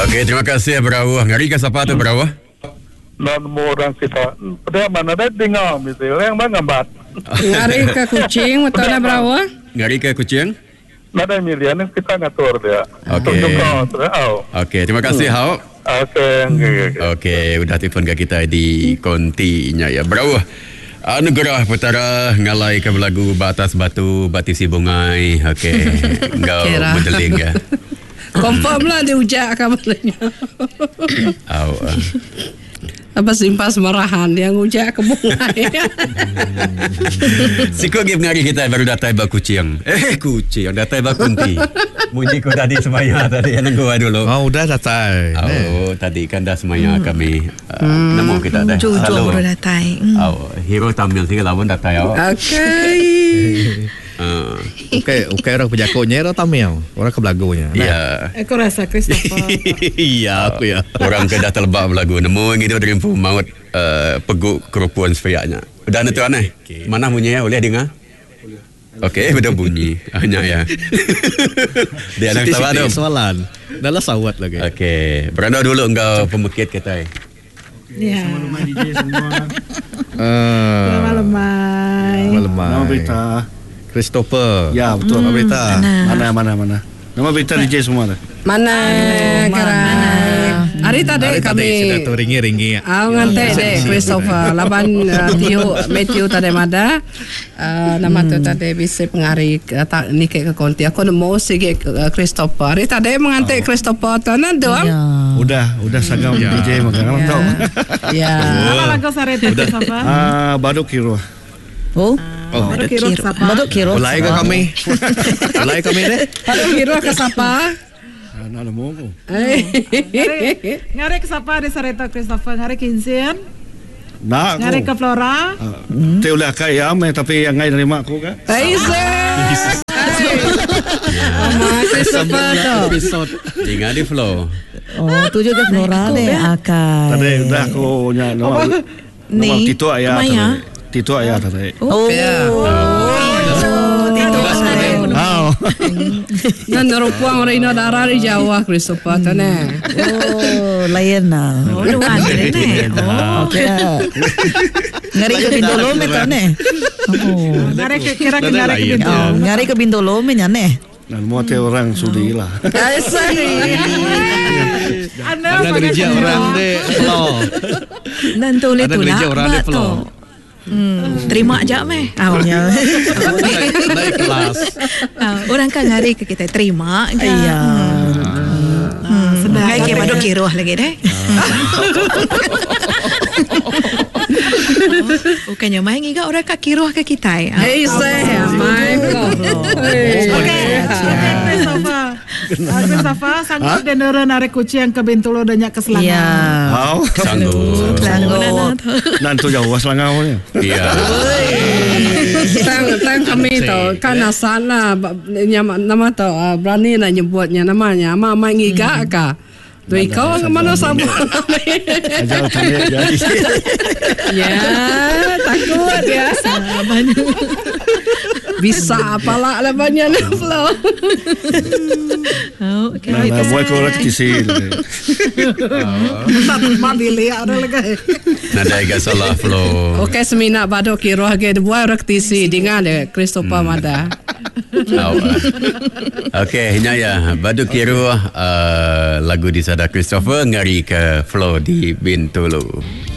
Okey, terima kasih Berawah. Ngari ke siapa tu Berawah? Nama orang kita pada mana ada dengar mesti orang bangambat. Ngari ke kucing betul na Berawah? Ngari ke kucing? Nada milian kita ngatur dia. Okey. Oh. Okey, terima kasih Hau. Okey. Udah telefon ke kita di kontinya ya. Berawah. Anugerah Petara ngalai ke lagu Batas Batu Batisi Bungai. Okey. Engkau mendeling ya. Confirm lah dia ujak kabarnya. Apa simpas marahan yang ujak ke bungai. Sikut lagi pengari kita baru datai bak kucing. Kucing datai bak kunti. Munyi ku tadi semaya tadi yang gua dulu. Udah datai. Tadi kan dah semaya kami. Namo kita dah. Jujur baru datai. Hero tampil sini lawan datai. Okey. Okey orang pejakonya orang tamil. Orang ke belagunya. Ya. Aku rasa Christopher. Iya aku ya. Orang ke dah terlebak belagu. Nemu yang itu dari maut peguk kerupuan sepiaknya. Udah nanti aneh. Mana bunyinya boleh dengar? Okey, beda bunyi. Hanya ya. Dia nak tahu ada soalan. Dalam sawat lagi. Okey, beranda dulu engkau pemekit kita. Ya. Sama DJ semua. Malamai. Nama berita Christopher. Ya betul. Nama berita. Mana. Nama berita DJ semua dah. Mana Hari tadi kami sudah tu ringi. ngantek dek Christopher laban Matthew tadi mada nama tu tadi bisa pengari nikah ke konti aku nemu sige Christopher. Hari tadi mengantek Christopher tanan doang. Udah sagam DJ makanya tahu. Ya. Apa lagu sareta Christopher? Baduk Kiro. Baduk Kiro. Mulai ke kami. Mulai kami deh. Baduk Kiro ke siapa? Nada mo ko. Ngari ke siapa di sareta Christopher? Ngari ke Insian? Ngari ke Nak. Flora? Teu lah kaya tapi yang ngai nerima aku kan. Christopher tu. Episode. Tinggal di flow. Tu juga Flora deh akai. Tadi dah aku nya nama Tito ayah. Tito ayah tadi. Nan rupuang orang Ino darah di Jawa Christopher tu ne. Layan na. Luan ni. Okey. Ngari ke Bindolome tu ne. Ngari ke Bintu. Ngari ke Bindolome nya ne. Dan mau te orang sudi lah. Ada kerja orang deh. Dan tu le tu kerja orang deh flow. Terima aja meh. Naik kelas. Orang kan ngari ke kita terima. Iya. Senang. Kayak Baduk Kiro lagi deh. Bukannya main juga orang kak Kiro ke kita. Main kau. Christopher sanggup denera narik kucing ke Bintulu danyak ke Selangor. Iya. Sanggup. Nanti jauh Selangor ni. Iya. Tang kami tahu kan asana nama tahu berani nak nyebutnya namanya mama ngiga ka. Tu kau mana sama? Ajar tanya jadi. Ya takut ya. Bisa apalah lah banyak nak flow. Nah, buat korang kecil. Mabili ada lagi. Nada agak salah flow. Okey semina Baduk Kiro ke buat rektisi dengan Christopher Mada. Okey, ini ya Baduk Kiro lagu di sada Christopher ngari ke flow di Bintulu.